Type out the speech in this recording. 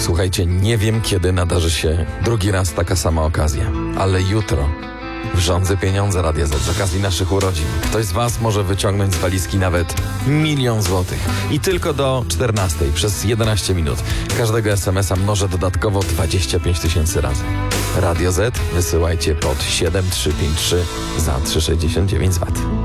Słuchajcie, nie wiem, kiedy nadarzy się drugi raz taka sama okazja, ale jutro w Żądze pieniądze Radia Z z okazji naszych urodzin. Ktoś z Was może wyciągnąć z walizki nawet 1 000 000 złotych. I tylko do 14 przez 11 minut. Każdego SMS-a mnożę dodatkowo 25 000 razy. Radio Z wysyłajcie pod 7353 za 3,69 zł.